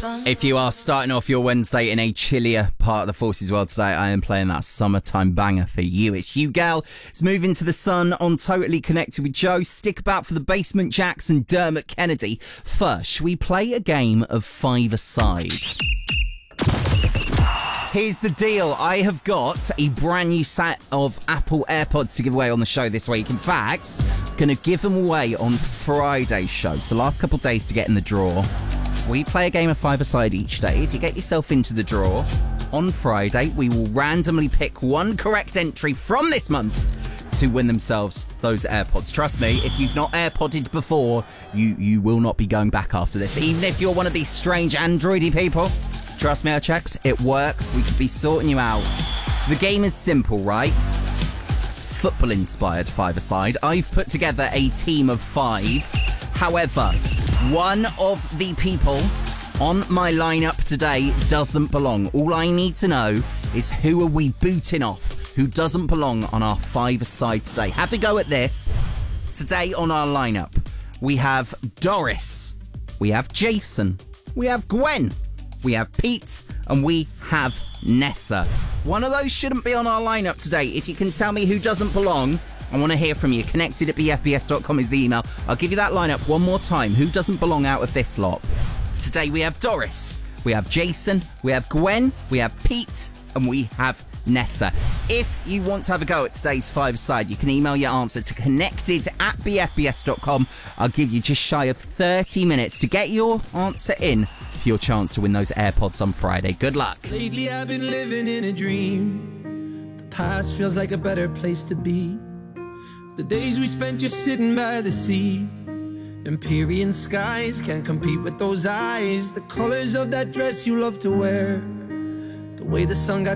If you are starting off your Wednesday in a chillier part of the Forces world today, I am playing that summertime banger for you. It's You Gal. It's Moving to the Sun on Totally Connected with Joe. Stick about for the Basement Jacks and Dermot Kennedy. First, shall we play a game of five-a-side? Here's the deal. I have got a brand new set of Apple AirPods to give away on the show this week. In fact, I'm going to give them away on Friday's show. So last couple of days to get in the draw. We play a game of five-a-side each day. If you get yourself into the draw, on Friday, we will randomly pick one correct entry from this month to win themselves those AirPods. Trust me, if you've not AirPodded before, you will not be going back after this. Even if you're one of these strange Androidy people, trust me, I checked, it works. We could be sorting you out. The game is simple, right? It's football-inspired five-a-side. I've put together a team of 5. However, one of the people on my lineup today doesn't belong. All I need to know is who are we booting off? Who doesn't belong on our five-a-side today? Have a go at this. Today on our lineup, we have Doris, we have Jason, we have Gwen, we have Pete, and we have Nessa. One of those shouldn't be on our lineup today. If you can tell me who doesn't belong, I want to hear from you. connected@bfbs.com is the email. I'll give you that lineup one more time. Who doesn't belong out of this lot? Today we have Doris, we have Jason, we have Gwen, we have Pete, and we have Nessa. If you want to have a go at today's five-a-side, you can email your answer to connected@bfbs.com. I'll give you just shy of 30 minutes to get your answer in for your chance to win those AirPods on Friday. Good luck. Lately I've been living in a dream. The past feels like a better place to be. The days we spent just sitting by the sea. Empyrean skies can't compete with those eyes. The colors of that dress you love to wear. The way the sun got